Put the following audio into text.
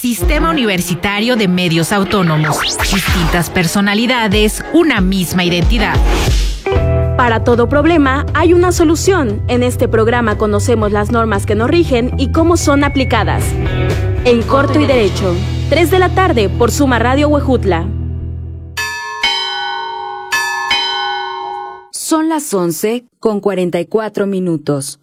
Sistema Universitario de Medios Autónomos. Distintas personalidades, una misma identidad. Para todo problema hay una solución. En este programa conocemos las normas que nos rigen y cómo son aplicadas. En Corto y Derecho, 3 de la tarde por Suma Radio Huejutla. Son las 11:44.